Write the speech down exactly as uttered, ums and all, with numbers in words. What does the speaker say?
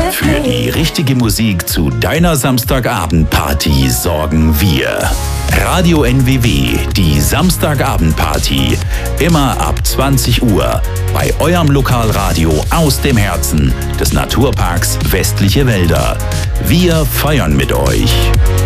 Für die richtige Musik zu deiner Samstagabendparty sorgen wir. Radio N W W, die Samstagabendparty. Immer ab zwanzig Uhr bei eurem Lokalradio aus dem Herzen des Naturparks Westliche Wälder. Wir feiern mit euch.